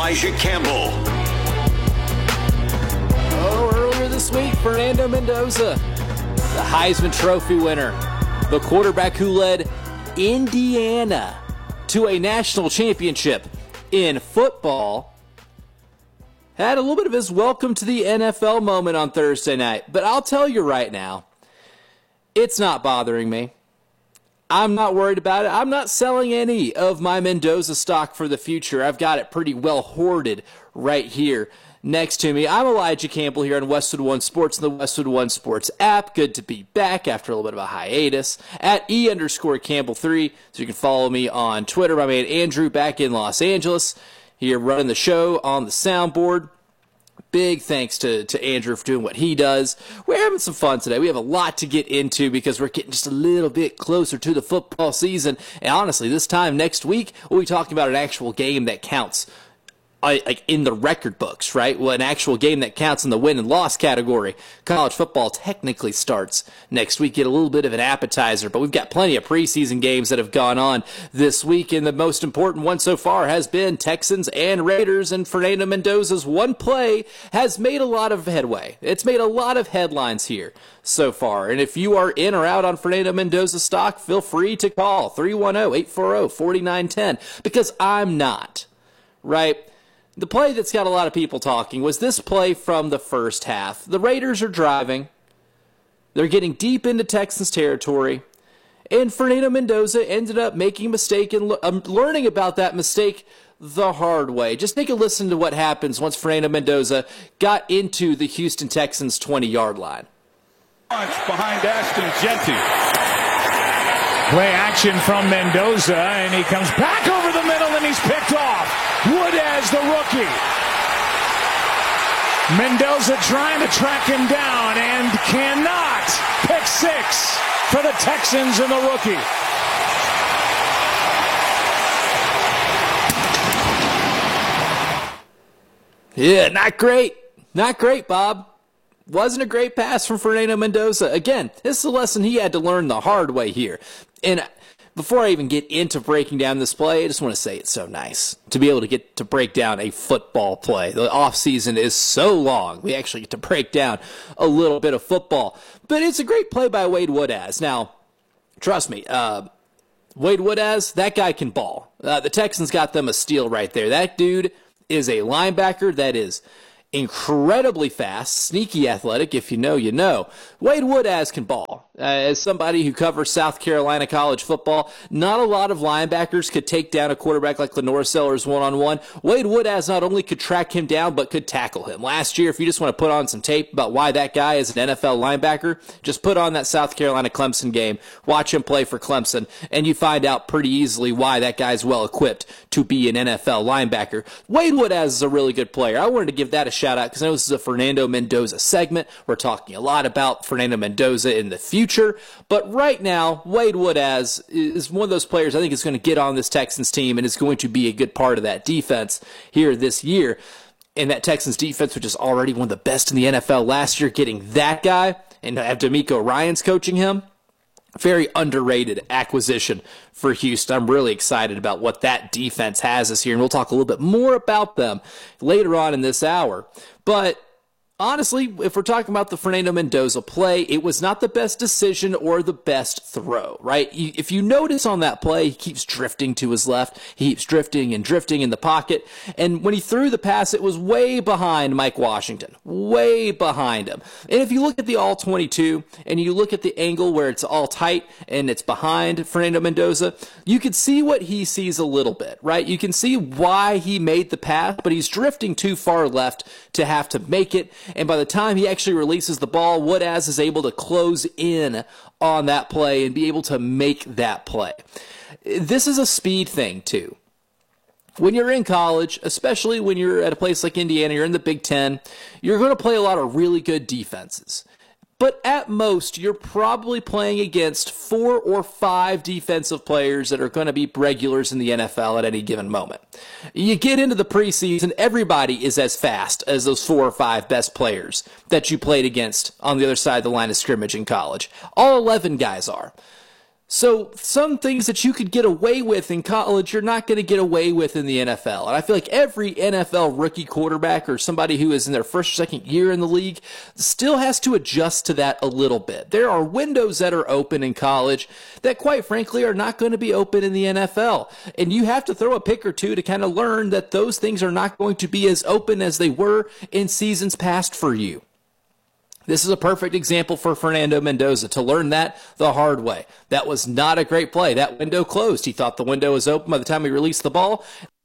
Elijah Campbell. Oh, earlier this week, Fernando Mendoza, the Heisman Trophy winner, the quarterback who led Indiana to a national championship in football, had a little bit of his welcome to the NFL moment on Thursday night. But I'll tell you right now, it's not bothering me. I'm not worried about it. I'm not selling any of my Mendoza stock for the future. I've got it pretty well hoarded right here next to me. I'm Elijah Campbell here on Westwood One Sports and the Westwood One Sports app. Good to be back after a little bit of a hiatus at E_Campbell3. So you can follow me on Twitter. My man Andrew back in Los Angeles here running the show on the soundboard. Big thanks to Andrew for doing what he does. We're having some fun today. We have a lot to get into because we're getting just a little bit closer to the football season. And honestly, this time next week, we'll be talking about an actual game that counts. Like in the record books, right? Well, an actual game that counts in the win and loss category. College football technically starts next week. Get a little bit of an appetizer, but we've got plenty of preseason games that have gone on this week, and the most important one so far has been Texans and Raiders, and Fernando Mendoza's one play has made a lot of headway. It's made a lot of headlines here so far, and if you are in or out on Fernando Mendoza stock, feel free to call 310-840-4910, because I'm not, right? The play that's got a lot of people talking was this play from the first half. The Raiders are driving. They're getting deep into Texans territory. And Fernando Mendoza ended up making a mistake and learning about that mistake the hard way. Just take a listen to what happens once Fernando Mendoza got into the Houston Texans' 20-yard line. Behind Ashton Jeanty. Play action from Mendoza, and he comes back over the middle, and he's picked off. Woodaz, the rookie. Mendoza trying to track him down and cannot. Pick six for the Texans and the rookie. Yeah, not great. Not great, Bob. Wasn't a great pass from Fernando Mendoza. Again, this is a lesson he had to learn the hard way here. And before I even get into breaking down this play, I just want to say it's so nice to be able to get to break down a football play. The offseason is so long. We actually get to break down a little bit of football. But it's a great play by Wade Woodaz. Now, trust me, Wade Woodaz, that guy can ball. The Texans got them a steal right there. That dude is a linebacker that is incredibly fast, sneaky athletic. If you know, you know. Wade Woodaz can ball. As somebody who covers South Carolina college football, not a lot of linebackers could take down a quarterback like Lenore Sellers one-on-one. Wade Woodaz not only could track him down, but could tackle him. Last year, if you just want to put on some tape about why that guy is an NFL linebacker, just put on that South Carolina-Clemson game, watch him play for Clemson, and you find out pretty easily why that guy's well-equipped to be an NFL linebacker. Wade Woodaz is a really good player. I wanted to give that a shout-out because I know this is a Fernando Mendoza segment. We're talking a lot about Fernando Mendoza in the future. But right now, Wade Woodaz is one of those players I think is going to get on this Texans team and is going to be a good part of that defense here this year. And that Texans defense, which is already one of the best in the NFL last year, getting that guy and have D'Amico Ryans coaching him, very underrated acquisition for Houston. I'm really excited about what that defense has this year, and we'll talk a little bit more about them later on in this hour. But honestly, if we're talking about the Fernando Mendoza play, it was not the best decision or the best throw, right? If you notice on that play, he keeps drifting to his left. He keeps drifting and drifting in the pocket. And when he threw the pass, it was way behind Mike Washington, way behind him. And if you look at the all-22 and you look at the angle where it's all tight and it's behind Fernando Mendoza, you can see what he sees a little bit, right? You can see why he made the pass, but he's drifting too far left to have to make it. And by the time he actually releases the ball, Woodaz is able to close in on that play and be able to make that play. This is a speed thing, too. When you're in college, especially when you're at a place like Indiana, you're in the Big Ten, you're going to play a lot of really good defenses. But at most, you're probably playing against 4 or 5 defensive players that are going to be regulars in the NFL at any given moment. You get into the preseason, everybody is as fast as those 4 or 5 best players that you played against on the other side of the line of scrimmage in college. All 11 guys are. So some things that you could get away with in college, you're not going to get away with in the NFL. And I feel like every NFL rookie quarterback or somebody who is in their first or second year in the league still has to adjust to that a little bit. There are windows that are open in college that, quite frankly, are not going to be open in the NFL. And you have to throw a pick or two to kind of learn that those things are not going to be as open as they were in seasons past for you. This is a perfect example for Fernando Mendoza to learn that the hard way. That was not a great play. That window closed. He thought the window was open by the time he released the ball.